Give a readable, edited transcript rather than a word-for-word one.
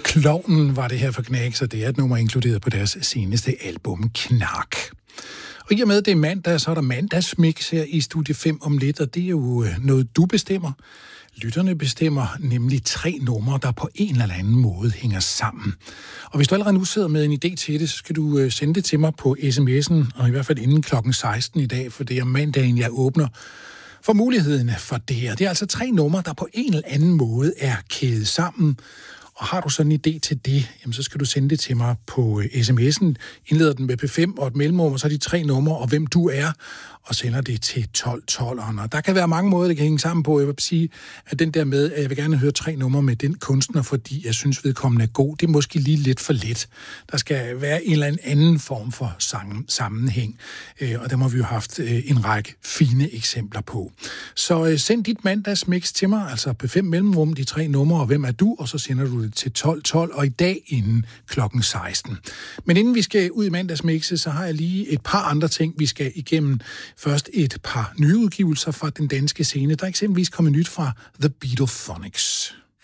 Klovnen var det her for Knack, og det er et nummer inkluderet på deres seneste album, Knark. Og i og med, at det er mandag, så er der mandagsmix her i Studie 5 om lidt, og det er jo noget, du bestemmer. Lytterne bestemmer nemlig 3 numre, der på en eller anden måde hænger sammen. Og hvis du allerede nu sidder med en idé til det, så skal du sende det til mig på sms'en, og i hvert fald inden klokken 16 i dag, for det er mandagen, jeg åbner for muligheden for det her. Det er altså 3 numre, der på en eller anden måde er kædet sammen. Og har du sådan en idé til det, jamen så skal du sende det til mig på sms'en. Indleder den med P5 og et mellemrum, og så de 3 numre, og hvem du er, og sender det til 1212'eren. Og der kan være mange måder, det kan hænge sammen på. Jeg vil sige, at den der med, at jeg vil gerne høre 3 numre med den kunstner, fordi jeg synes, vedkommende er god, det er måske lige lidt for let. Der skal være en eller anden form for sammenhæng, og der har vi jo haft en række fine eksempler på. Så send dit mandagsmix til mig, altså P5 mellemrum, de 3 numre, og hvem er du, og så sender du det til 1212, og i dag inden klokken 16. Men inden vi skal ud i mandagsmixet, så har jeg lige et par andre ting, vi skal igennem. Først et par nye udgivelser fra den danske scene. Der er eksempelvis kommet nyt fra The Beatophonics.